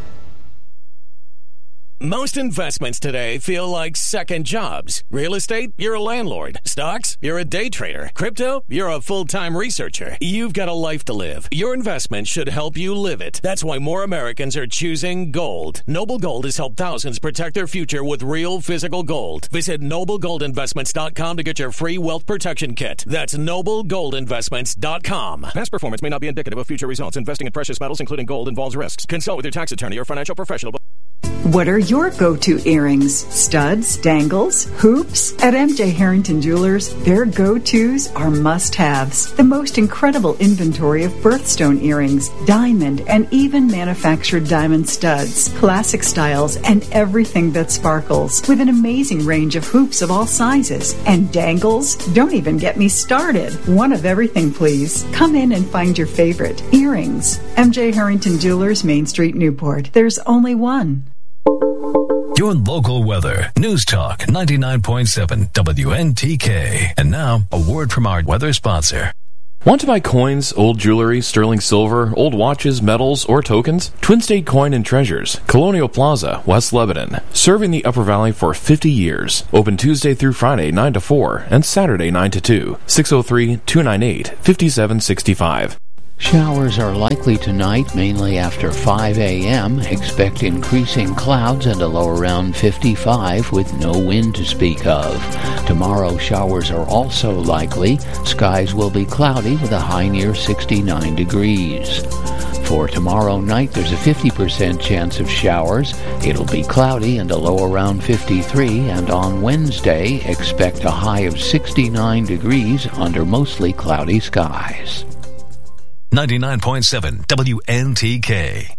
[SPEAKER 17] Most investments today feel like second jobs. Real estate, you're a landlord. Stocks, you're a day trader. Crypto, you're a full-time researcher. You've got a life to live. Your investment should help you live it. That's why more Americans are choosing gold. Noble Gold has helped thousands protect their future with real physical gold. Visit NobleGoldInvestments.com to get your free wealth protection kit. That's NobleGoldInvestments.com. Past performance may not be indicative of future results. Investing in precious metals, including gold, involves risks. Consult with your tax attorney or financial professional.
[SPEAKER 1] What are your go-to earrings? Studs, dangles, hoops? At MJ Harrington Jewelers, their go-tos are must-haves. The most incredible inventory of birthstone earrings, diamond, and even manufactured diamond studs, classic styles, and everything that sparkles, with an amazing range of hoops of all sizes. And dangles? Don't even get me started. One of everything, please. Come in and find your favorite. Earrings. MJ Harrington Jewelers, Main Street, Newport. There's only one.
[SPEAKER 11] Your local weather. News Talk 99.7 WNTK. And now, a word from our weather sponsor.
[SPEAKER 2] Want to buy coins, old jewelry, sterling silver, old watches, medals, or tokens? Twin State Coin and Treasures, Colonial Plaza, West Lebanon. Serving the Upper Valley for 50 years. Open Tuesday through Friday 9 to 4 and Saturday 9 to 2. 603-298-5765.
[SPEAKER 15] Showers are likely tonight, mainly after 5 a.m. Expect increasing clouds and a low around 55 with no wind to speak of. Tomorrow, showers are also likely. Skies will be cloudy with a high near 69 degrees. For tomorrow night, there's a 50% chance of showers. It'll be cloudy and a low around 53. And on Wednesday, expect a high of 69 degrees under mostly cloudy skies.
[SPEAKER 11] 99.7 WNTK.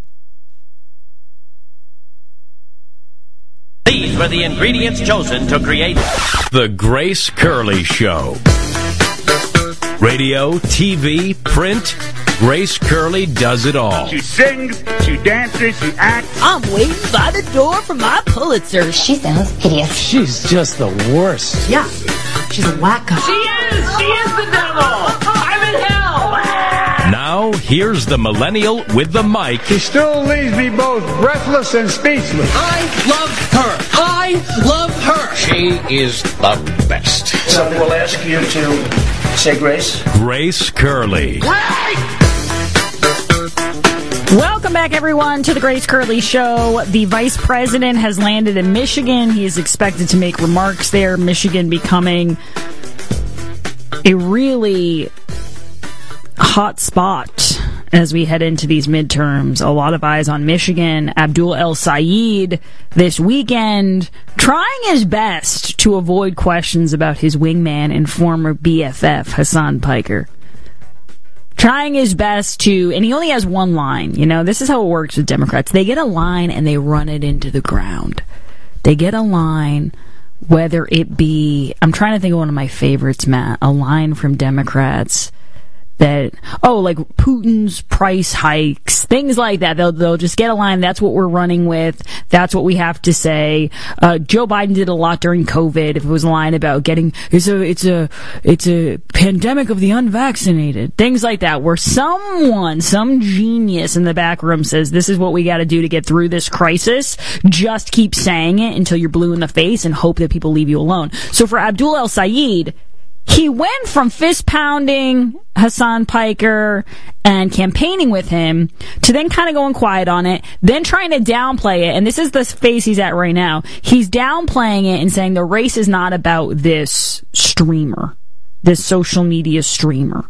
[SPEAKER 4] These were the ingredients chosen to create
[SPEAKER 17] The Grace Curley Show. Radio, TV, print, Grace Curley does it all.
[SPEAKER 5] She sings, she dances, she acts.
[SPEAKER 19] I'm waiting by the door for my Pulitzer.
[SPEAKER 20] She sounds hideous.
[SPEAKER 21] She's just the worst.
[SPEAKER 20] Yeah, she's a wacko.
[SPEAKER 4] She is the devil. I'm in hell.
[SPEAKER 17] Now, here's the millennial with the mic.
[SPEAKER 5] She still leaves me both breathless and speechless.
[SPEAKER 4] I love her.
[SPEAKER 21] She is the best.
[SPEAKER 22] So we'll ask you to say grace.
[SPEAKER 17] Grace Curley.
[SPEAKER 6] Welcome back, everyone, to the Grace Curley Show. The vice president has landed in Michigan. He is expected to make remarks there. Michigan becoming a really hot spot as we head into these midterms. A lot of eyes on Michigan. Abdul El-Sayed this weekend trying his best to avoid questions about his wingman and former BFF, Hassan Piker. Trying his best to, and he only has one line. You know, this is how it works with Democrats. They get a line and they run it into the ground. They get a line, whether it be, I'm trying to think of one of my favorites, Matt, a line from Democrats that, like Putin's price hikes, things like that. They'll just get a line. That's what we're running with. That's what we have to say. Joe Biden did a lot during COVID. If it was a line about getting, it's a pandemic of the unvaccinated. Things like that, where some genius in the back room says, this is what we got to do to get through this crisis. Just keep saying it until you're blue in the face and hope that people leave you alone. So for Abdul El-Sayed, he went from fist-pounding Hassan Piker and campaigning with him to then kind of going quiet on it, then trying to downplay it. And this is the phase he's at right now. He's downplaying it and saying the race is not about this streamer, this social media streamer.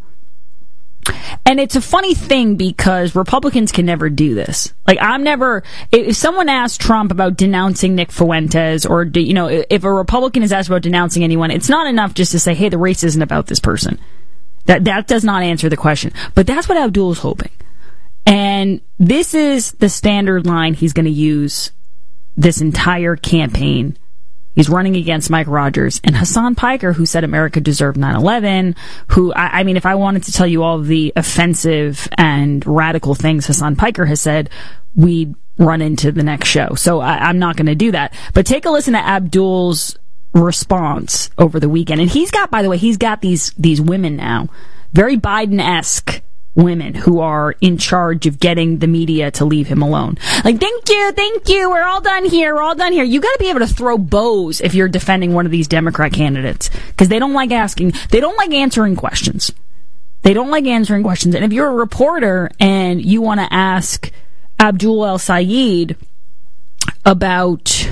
[SPEAKER 6] And it's a funny thing because Republicans can never do this. Like, if someone asks Trump about denouncing Nick Fuentes, or, if a Republican is asked about denouncing anyone, it's not enough just to say, hey, the race isn't about this person. That does not answer the question. But that's what Abdul's hoping. And this is the standard line he's going to use this entire campaign. He's running against Mike Rogers and Hassan Piker, who said America deserved 9/11, who, I mean, if I wanted to tell you all of the offensive and radical things Hassan Piker has said, we'd run into the next show. So I'm not going to do that. But take a listen to Abdul's response over the weekend. And he's got, by the way, these women now, very Biden-esque women who are in charge of getting the media to leave him alone. Like, thank you, we're all done here. You gotta be able to throw bows if you're defending one of these Democrat candidates, because they don't like answering questions. And if you're a reporter and you want to ask Abdul El-Sayed about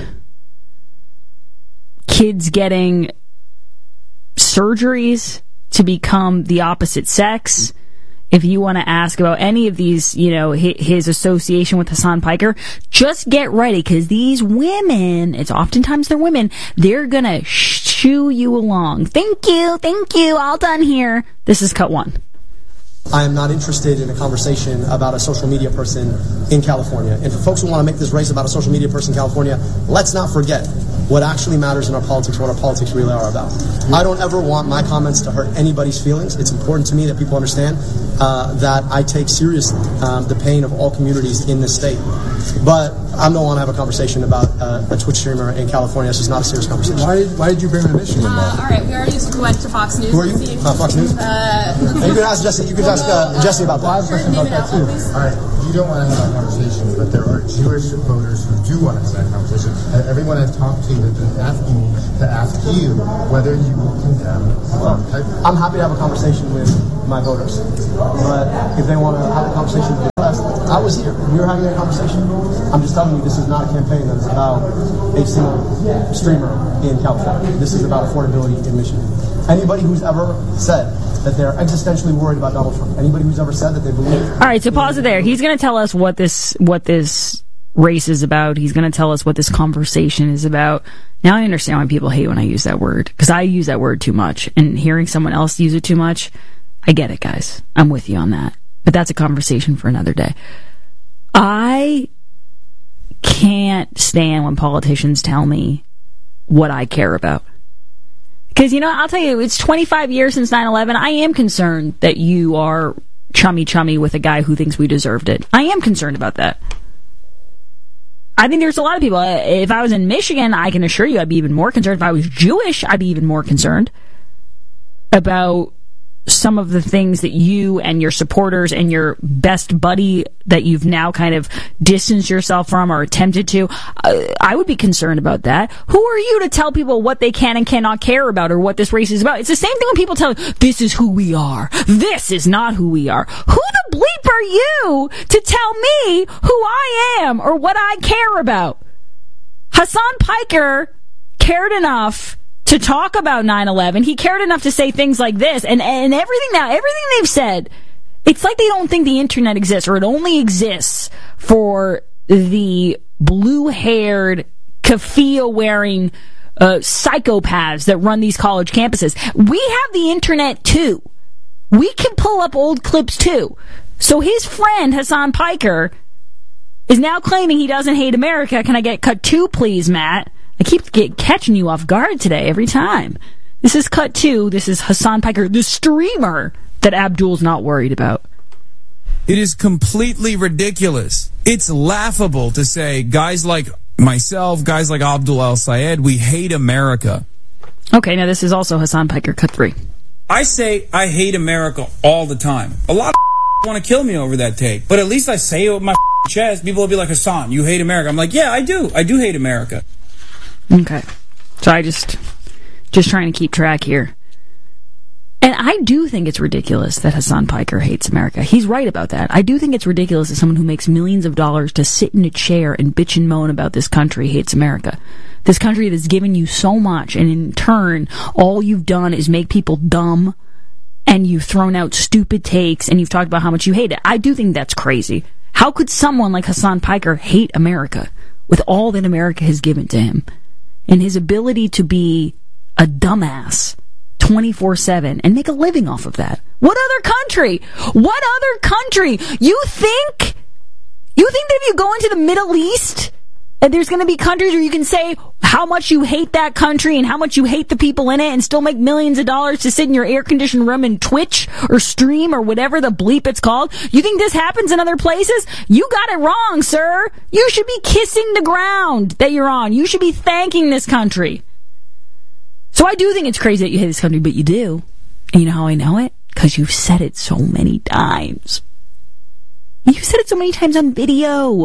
[SPEAKER 6] kids getting surgeries to become the opposite sex, if you want to ask about any of these, his association with Hasan Piker, just get ready, because these women, it's oftentimes they're women, they're gonna shoo you along. Thank you, all done here. This is cut one.
[SPEAKER 7] I am not interested in a conversation about a social media person in California. And for folks who want to make this race about a social media person in California, let's not forget what actually matters in our politics, what our politics really are about. I don't ever want my comments to hurt anybody's feelings. It's important to me that people understand that I take seriously the pain of all communities in this state. But I don't want to have a conversation about a Twitch streamer in California. This is not a serious conversation.
[SPEAKER 8] Why did you bring my Michigan back?
[SPEAKER 9] All right, we already went to Fox News.
[SPEAKER 7] Who are you? Fox News? You can ask Jesse. You can ask Jesse about that.
[SPEAKER 8] I have a question about that too. All right, you don't want to have that conversation, but there are Jewish voters who do want to have that conversation. Everyone I've talked to has been asking me to ask you whether you will condemn Piper.
[SPEAKER 7] I'm happy to have a conversation with my voters, but if they want to have a conversation with us, I was here. We were having a conversation. I'm just telling you, this is not a campaign that is about a single streamer in California. This is about affordability in Michigan. Anybody who's ever said that they're existentially worried about Donald Trump, anybody who's ever said that they believe...
[SPEAKER 6] All right, so pause it there. He's going to tell us what this race is about. He's going to tell us what this conversation is about. Now I understand why people hate when I use that word, because I use that word too much, and hearing someone else use it too much, I get it, guys. I'm with you on that. But that's a conversation for another day. I can't stand when politicians tell me what I care about. Because, I'll tell you, it's 25 years since 9/11. I am concerned that you are chummy with a guy who thinks we deserved it. I am concerned about that. I think there's a lot of people. If I was in Michigan, I can assure you I'd be even more concerned. If I was Jewish, I'd be even more concerned about some of the things that you and your supporters and your best buddy that you've now kind of distanced yourself from or attempted to. I would be concerned about that. Who are you to tell people what they can and cannot care about or what this race is about? It's the same thing when people tell you, this is who we are. This is not who we are. Who the bleep are you to tell me who I am or what I care about? Hasan Piker cared enough to talk about 9/11. He cared enough to say things like this, and everything they've said, it's like they don't think the internet exists, or it only exists for the blue-haired, keffiyeh-wearing psychopaths that run these college campuses. We have the internet too. We can pull up old clips too. So his friend Hasan Piker is now claiming he doesn't hate America. Can I get cut 2, please, Matt? I keep catching you off guard today every time. This is cut 2. This is Hasan Piker, the streamer that Abdul's not worried about.
[SPEAKER 10] It is completely ridiculous. It's laughable to say guys like myself, guys like Abdul El-Sayed, we hate America.
[SPEAKER 6] Okay, now this is also Hasan Piker, cut 3.
[SPEAKER 10] I say I hate America all the time. A lot of want to kill me over that take, but at least I say it with my chest. People will be like, Hasan, you hate America. I'm like, yeah, I do. I do hate America.
[SPEAKER 6] Okay. So I just trying to keep track here. And I do think it's ridiculous that Hasan Piker hates America. He's right about that. I do think it's ridiculous that someone who makes millions of dollars to sit in a chair and bitch and moan about this country hates America. This country that's given you so much, and in turn, all you've done is make people dumb, and you've thrown out stupid takes, and you've talked about how much you hate it. I do think that's crazy. How could someone like Hasan Piker hate America with all that America has given to him? And his ability to be a dumbass 24/7 and make a living off of that. What other country? What other country? You think that if you go into the Middle East, and there's going to be countries where you can say how much you hate that country and how much you hate the people in it and still make millions of dollars to sit in your air-conditioned room and Twitch or stream or whatever the bleep it's called? You think this happens in other places? You got it wrong, sir. You should be kissing the ground that you're on. You should be thanking this country. So I do think it's crazy that you hate this country, but you do. And you know how I know it? Because you've said it so many times. You've said it so many times on video.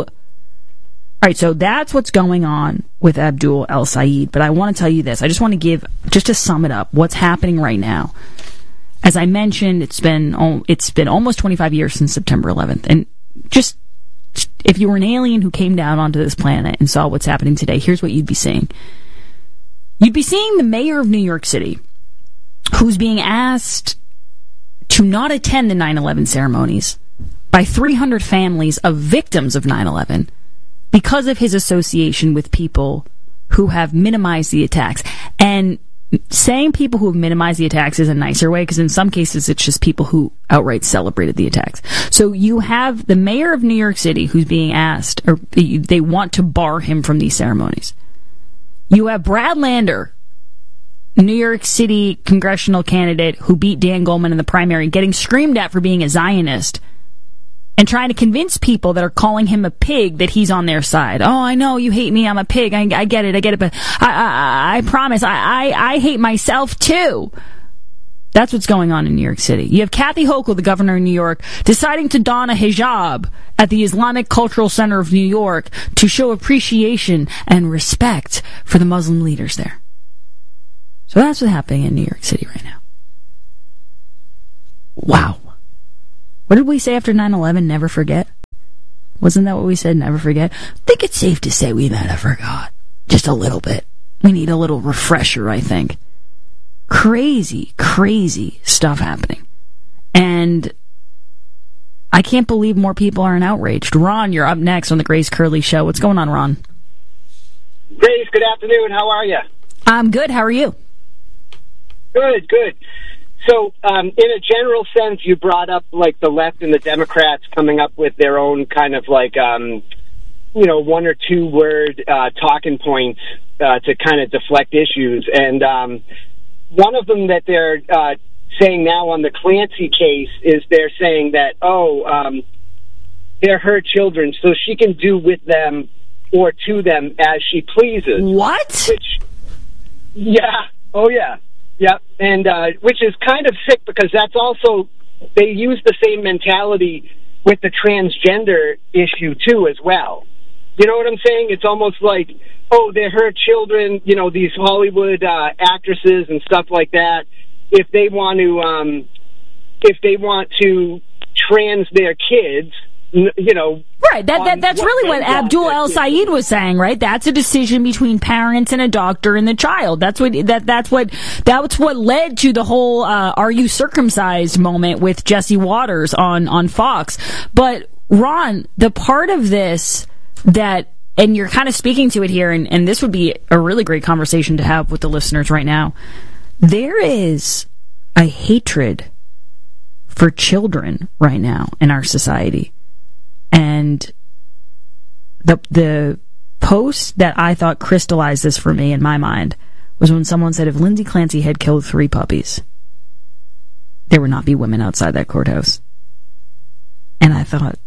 [SPEAKER 6] All right, so that's what's going on with Abdul El-Sayed. But I want to tell you this. I just want to give, just to sum it up, what's happening right now. As I mentioned, it's been almost 25 years since September 11th. And just, if you were an alien who came down onto this planet and saw what's happening today, here's what you'd be seeing. You'd be seeing the mayor of New York City, who's being asked to not attend the 9/11 ceremonies by 300 families of victims of 9/11 because of his association with people who have minimized the attacks. And saying people who have minimized the attacks is a nicer way, because in some cases it's just people who outright celebrated the attacks. So you have the mayor of New York City who's being asked, or they want to bar him from these ceremonies. You have Brad Lander, New York City congressional candidate who beat Dan Goldman in the primary, getting screamed at for being a Zionist and trying to convince people that are calling him a pig that he's on their side. Oh, I know you hate me. I'm a pig. I get it. But I promise I hate myself too. That's what's going on in New York City. You have Kathy Hochul, the governor of New York, deciding to don a hijab at the Islamic Cultural Center of New York to show appreciation and respect for the Muslim leaders there. So that's what's happening in New York City right now. Wow. What did we say after 9/11? Never forget? Wasn't that what we said? Never forget? I think it's safe to say we might have forgot. Just a little bit. We need a little refresher, I think. Crazy, crazy stuff happening. And I can't believe more people aren't outraged. Ron, you're up next on the Grace Curley Show. What's going on, Ron?
[SPEAKER 3] Grace, good afternoon. How are you?
[SPEAKER 6] I'm good. How are you?
[SPEAKER 3] Good, good. So, in a general sense, you brought up, like, the left and the Democrats coming up with their own kind of, like, one or two word talking points to kind of deflect issues. And one of them that they're saying now on the Clancy case is they're saying that, they're her children, so she can do with them or to them as she pleases.
[SPEAKER 6] What?
[SPEAKER 3] Yeah. Yep, and which is kind of sick, because that's also, they use the same mentality with the transgender issue too as well. You know what I'm saying? It's almost like, oh, they're her children, these Hollywood actresses and stuff like that. If they want to trans their kids,
[SPEAKER 6] Right, that's really what Abdul El Sayed was saying, right? That's a decision between parents and a doctor and the child. That's what led to the whole "Are you circumcised?" moment with Jesse Waters on Fox. But Ron, the part of this that, and you're kind of speaking to it here, and this would be a really great conversation to have with the listeners right now. There is a hatred for children right now in our society. And the post that I thought crystallized this for me in my mind was when someone said, if Lindsay Clancy had killed 3 puppies, there would not be women outside that courthouse. And I thought,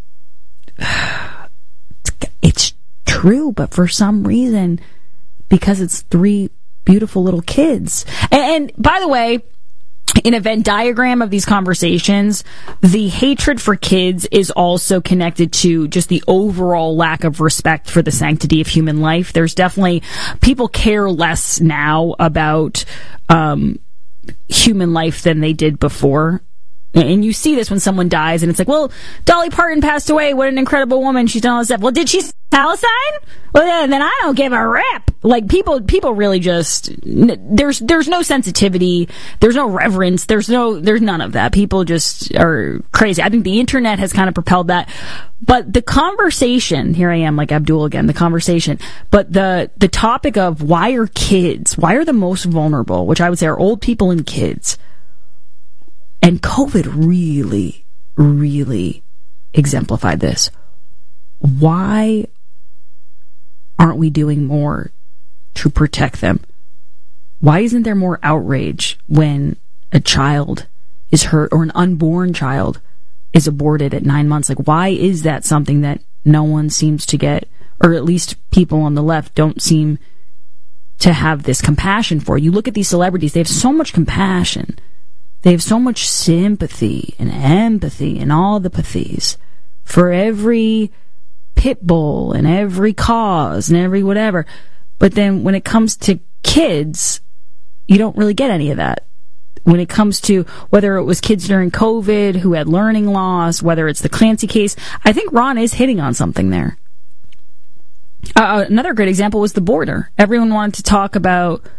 [SPEAKER 6] it's true, but for some reason, because it's 3 beautiful little kids. And by the way, in a Venn diagram of these conversations, the hatred for kids is also connected to just the overall lack of respect for the sanctity of human life. There's definitely, people care less now about human life than they did before. And you see this when someone dies, and it's like, well, Dolly Parton passed away. What an incredible woman. She's done all this stuff. Well, did she Palestine? Well, then I don't give a rip. Like, people really just, there's no sensitivity. There's no reverence. There's none of that. People just are crazy. I think the internet has kind of propelled that. But the conversation, here I am, like Abdul again, the conversation, but the topic of why are the most vulnerable, which I would say are old people and kids. And COVID really, really exemplified this. Why aren't we doing more to protect them? Why isn't there more outrage when a child is hurt or an unborn child is aborted at 9 months? Like, why is that something that no one seems to get, or at least people on the left don't seem to have this compassion for? You look at these celebrities, they have so much compassion. They have so much sympathy and empathy and all the pathies for every pit bull and every cause and every whatever. But then when it comes to kids, you don't really get any of that. When it comes to whether it was kids during COVID who had learning loss, whether it's the Clancy case, I think Ron is hitting on something there. Another great example was the border. Everyone wanted to talk about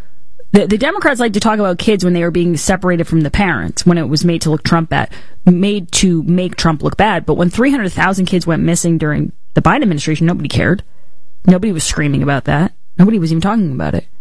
[SPEAKER 6] The Democrats like to talk about kids when they were being separated from the parents, when it was made to make Trump look bad. But when 300,000 kids went missing during the Biden administration, nobody cared. Nobody was screaming about that. Nobody was even talking about it.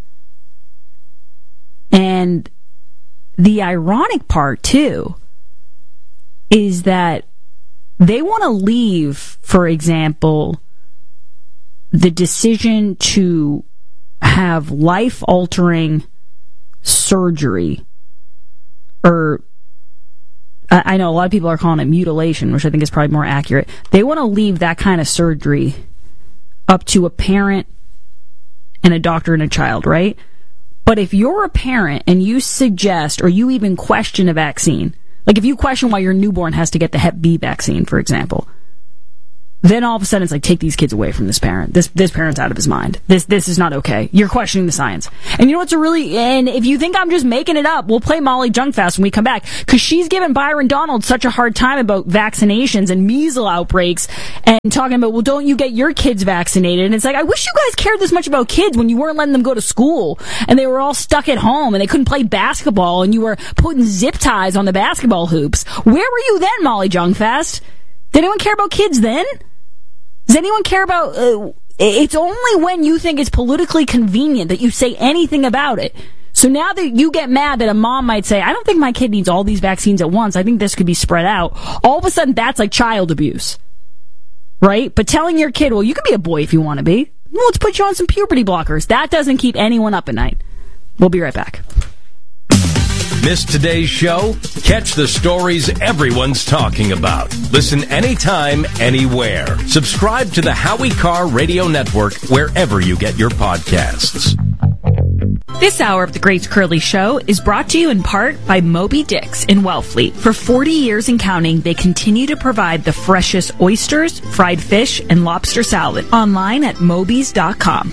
[SPEAKER 6] And the ironic part, too, is that they want to leave, for example, the decision to have life-altering surgery, or I know a lot of people are calling it mutilation, which I think is probably more accurate. They want to leave that kind of surgery up to a parent and a doctor and a child, right? But if you're a parent and you suggest or you even question a vaccine, like if you question why your newborn has to get the Hep B vaccine, for example, then all of a sudden it's like, take these kids away from this parent. This parent's out of his mind. This is not okay. You're questioning the science. And you know what's and if you think I'm just making it up, we'll play Molly Junk-Fast when we come back, because she's giving Byron Donald such a hard time about vaccinations and measles outbreaks and talking about, well, don't you get your kids vaccinated? And it's like, I wish you guys cared this much about kids when you weren't letting them go to school and they were all stuck at home and they couldn't play basketball and you were putting zip ties on the basketball hoops. Where were you then, Molly Junk-Fast? Did anyone care about kids then? Does anyone care about... it's only when you think it's politically convenient that you say anything about it. So now that you get mad that a mom might say, I don't think my kid needs all these vaccines at once, I think this could be spread out, all of a sudden that's like child abuse. Right? But telling your kid, well, you can be a boy if you want to be. Well, let's put you on some puberty blockers. That doesn't keep anyone up at night. We'll be right back.
[SPEAKER 17] Missed today's show? Catch the stories everyone's talking about. Listen anytime, anywhere. Subscribe to the Howie Carr Radio Network wherever you get your podcasts.
[SPEAKER 12] This hour of The Great Curly Show is brought to you in part by Moby Dick's in Wellfleet. For 40 years and counting, they continue to provide the freshest oysters, fried fish, and lobster salad. Online at Moby's.com.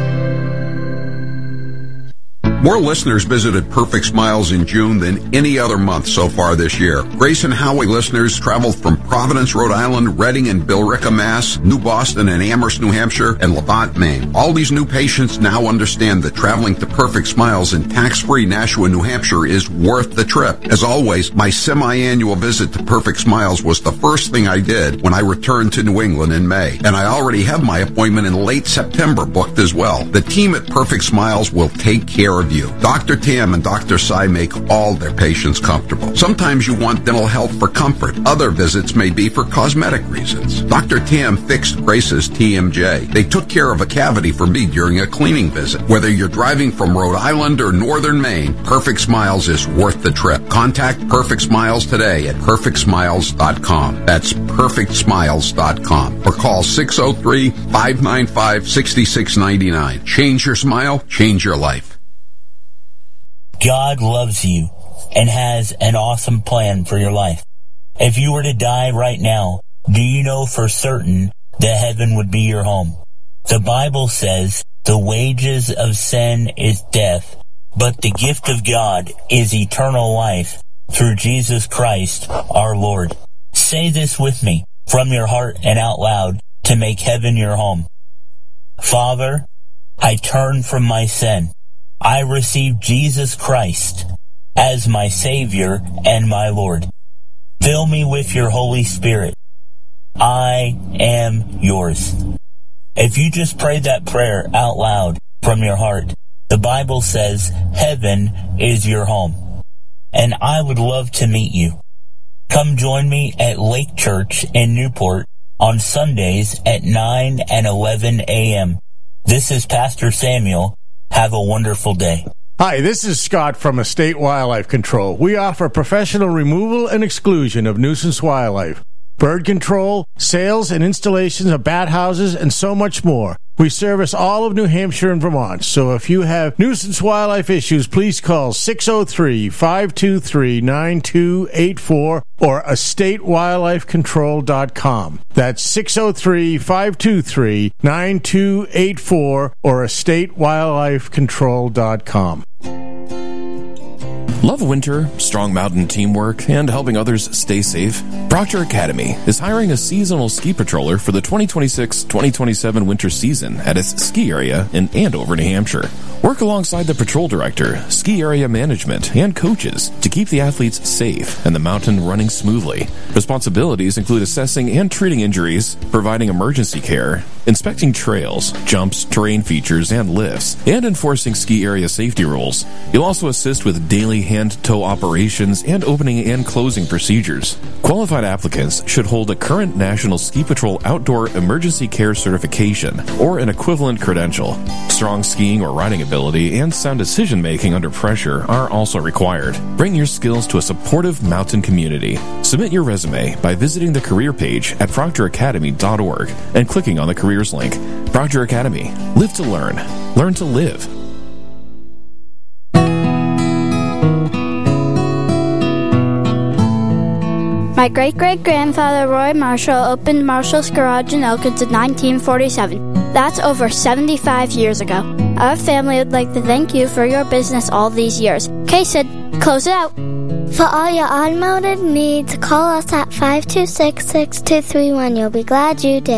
[SPEAKER 13] More listeners visited Perfect Smiles in June than any other month so far this year. Grace and Howie listeners traveled from Providence, Rhode Island, Reading and Billerica, Mass., New Boston and Amherst, New Hampshire, and Levant, Maine. All these new patients now understand that traveling to Perfect Smiles in tax-free Nashua, New Hampshire is worth the trip. As always, my semi-annual visit to Perfect Smiles was the first thing I did when I returned to New England in May. And I already have my appointment in late September booked as well. The team at Perfect Smiles will take care of you. Dr. Tam and Dr. Sai make all their patients comfortable. Sometimes you want dental health for comfort. Other visits may be for cosmetic reasons. Dr. Tam fixed Grace's TMJ. They took care of a cavity for me during a cleaning visit. Whether you're driving from Rhode Island or Northern Maine, Perfect Smiles is worth the trip. Contact Perfect Smiles today at perfectsmiles.com. That's perfectsmiles.com. Or call 603-595-6699. Change your smile, change your life.
[SPEAKER 14] God loves you and has an awesome plan for your life. If you were to die right now, do you know for certain that heaven would be your home? The Bible says the wages of sin is death, but the gift of God is eternal life through Jesus Christ our Lord. Say this with me from your heart and out loud to make heaven your home. Father, I turn from my sin. I receive Jesus Christ as my Savior and my Lord. Fill me with your Holy Spirit. I am yours. If you just prayed that prayer out loud from your heart, the Bible says heaven is your home. And I would love to meet you. Come join me at Lake Church in Newport on Sundays at 9 and 11 a.m. This is Pastor Samuel. Have a wonderful day.
[SPEAKER 16] Hi, this is Scott from Estate Wildlife Control. We offer professional removal and exclusion of nuisance wildlife, bird control, sales and installations of bat houses, and so much more. We service all of New Hampshire and Vermont, so if you have nuisance wildlife issues, please call 603-523-9284 or estatewildlifecontrol.com. That's 603-523-9284 or estatewildlifecontrol.com.
[SPEAKER 2] Love winter, strong mountain teamwork, and helping others stay safe? Proctor Academy is hiring a seasonal ski patroller for the 2026-2027 winter season at its ski area in Andover, New Hampshire. Work alongside the patrol director, ski area management, and coaches to keep the athletes safe and the mountain running smoothly. Responsibilities include assessing and treating injuries, providing emergency care, inspecting trails, jumps, terrain features, and lifts, and enforcing ski area safety rules. You'll also assist with daily hand-tow operations and opening and closing procedures. Qualified applicants should hold a current National Ski Patrol Outdoor Emergency Care Certification or an equivalent credential. Strong skiing or riding ability and sound decision-making under pressure are also required. Bring your skills to a supportive mountain community. Submit your resume by visiting the career page at proctoracademy.org and clicking on the careers link. Proctor Academy. Live to learn. Learn to live.
[SPEAKER 1] My great-great-grandfather Roy Marshall opened Marshall's Garage in Elkins in 1947. That's over 75 years ago. Our family would like to thank you for your business all these years. Okay, Sid, close it out.
[SPEAKER 18] For all your automotive needs, call us at 526-6231. You'll be glad you did.